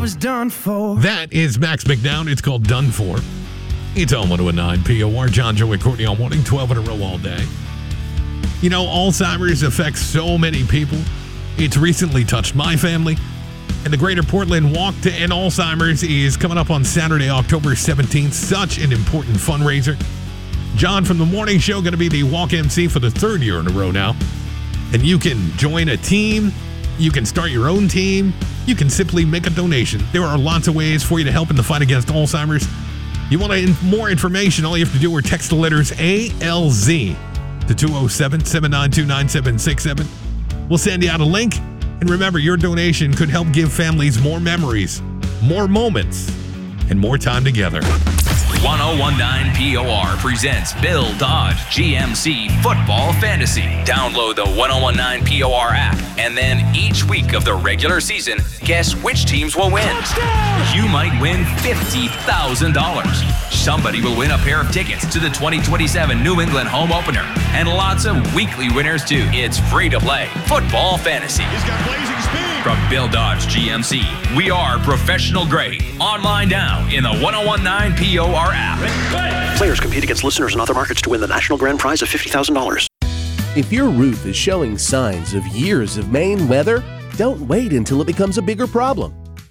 was done for. That is Max McDowell. It's called Done For. It's on 109 POR. John, Joey, Courtney all morning, 12 in a row all day. You know, Alzheimer's affects so many people. It's recently touched my family. And the Greater Portland Walk to End Alzheimer's is coming up on Saturday, October 17th. Such an important fundraiser. John from the morning show going to be the walk MC for the third year in a row now. And you can join a team. You can start your own team. You can simply make a donation. There are lots of ways for you to help in the fight against Alzheimer's. You want more information, all you have to do is text the letters ALZ to 207-792-9767. We'll send you out a link. And remember, your donation could help give families more memories, more moments, and more time together. 1019 POR presents Bill Dodge GMC Football Fantasy. Download the 1019 POR app, and then each week of the regular season, guess which teams will win. Touchdown! You might win $50,000. Somebody will win a pair of tickets to the 2027 New England home opener, and lots of weekly winners too. It's free to play Football Fantasy. He's got blazing speed. From Bill Dodge GMC, we are professional grade. Online now in the 1019 POR app. Players compete against listeners in other markets to win the national grand prize of $50,000. If your roof is showing signs of years of Maine weather, don't wait until it becomes a bigger problem.